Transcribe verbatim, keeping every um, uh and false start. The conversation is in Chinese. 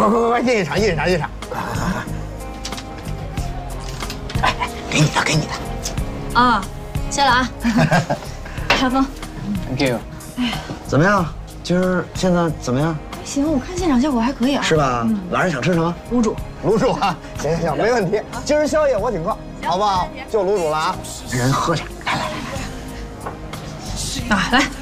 快快快，印一场，印一场，印一场！哎哎，给你的，给你的。 啊，谢了啊。海峰 ，Thank you。 哎呀，怎么样？今儿现在怎么样？ 还行，我看现场效果还可以啊。 是吧？晚上想吃什么？ 卤煮。 卤煮啊，行行行，没问题。今儿宵夜我请客，好不好？就卤煮了啊。 人喝去，来来来来。 啊，来。